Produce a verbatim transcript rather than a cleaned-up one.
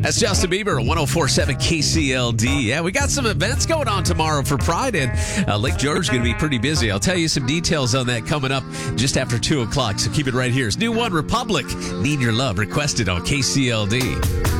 That's Justin Bieber, one oh four point seven K C L D. Yeah, we got some events going on tomorrow for Pride, and uh, Lake George is going to be pretty busy. I'll tell you some details on that coming up just after two o'clock, so keep it right here. It's New One Republic, Need Your Love, requested on K C L D.